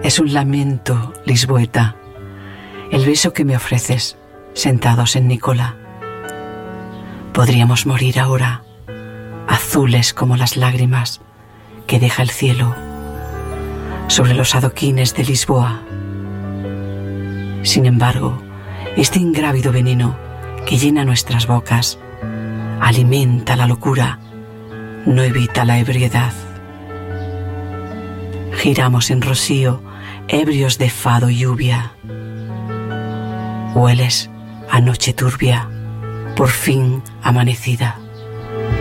Es un lamento, Lisboeta, el beso que me ofreces, sentados en Nicola. Podríamos morir ahora, azules como las lágrimas que deja el cielo sobre los adoquines de Lisboa. Sin embargo, este ingrávido veneno que llena nuestras bocas alimenta la locura, no evita la ebriedad. Giramos en rocío, ebrios de fado y lluvia. Hueles a noche turbia, por fin amanecida.